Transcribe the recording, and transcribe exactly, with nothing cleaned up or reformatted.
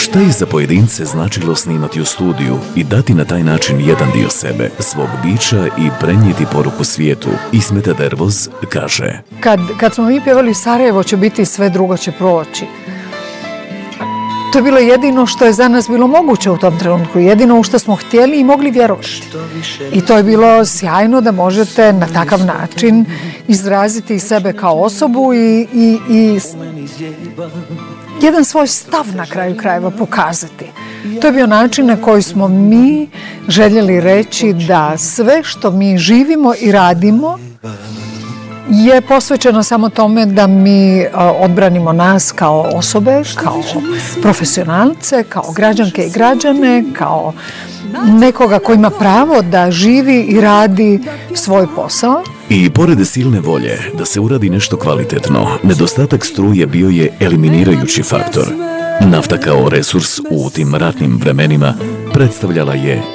Šta je za pojedince značilo snimati u studiju i dati na taj način jedan dio sebe, svog bića i prenijeti poruku svijetu? Ismeta Dervoz kaže: Kad, kad smo mi pjevali Sarajevo će biti, sve drugo će proći. To je bilo jedino što je za nas bilo moguće u tom trenutku, jedino u što smo htjeli i mogli vjerovati. I to je bilo sjajno da možete na takav način izraziti sebe kao osobu i, i, i jedan svoj stav na kraju krajeva pokazati. To je bio način na koji smo mi željeli reći da sve što mi živimo i radimo je posvećeno samo tome da mi odbranimo nas kao osobe, kao profesionalce, kao građanke i građane, kao nekoga ko ima pravo da živi i radi svoj posao. I pored silne volje da se uradi nešto kvalitetno, nedostatak struje bio je eliminirajući faktor. Nafta kao resurs u tim ratnim vremenima predstavljala je